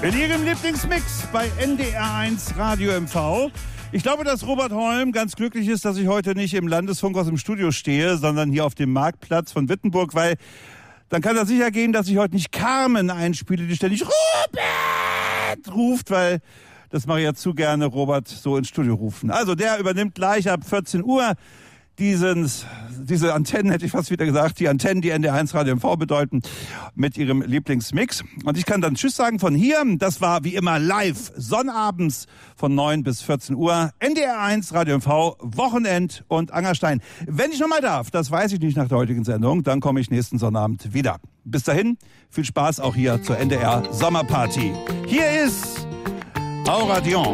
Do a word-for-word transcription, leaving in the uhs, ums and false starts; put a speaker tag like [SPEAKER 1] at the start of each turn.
[SPEAKER 1] In Ihrem Lieblingsmix bei N D R eins Radio M V. Ich glaube, dass Robert Holm ganz glücklich ist, dass ich heute nicht im Landesfunkhaus im Studio stehe, sondern hier auf dem Marktplatz von Wittenburg, weil dann kann er sicher gehen, dass ich heute nicht Carmen einspiele, die ständig Robert ruft, weil das mache ich ja zu gerne, Robert so ins Studio rufen. Also der übernimmt gleich ab vierzehn Uhr diesen, diese Antennen, hätte ich fast wieder gesagt, die Antennen, die N D R eins Radio M V bedeuten, mit ihrem Lieblingsmix. Und ich kann dann Tschüss sagen von hier. Das war wie immer live, sonnabends von neun bis vierzehn Uhr. N D R eins Radio M V, Wochenend und Angerstein. Wenn ich nochmal darf, das weiß ich nicht nach der heutigen Sendung, dann komme ich nächsten Sonnabend wieder. Bis dahin, viel Spaß auch hier zur N D R Sommerparty. Hier ist Auradion.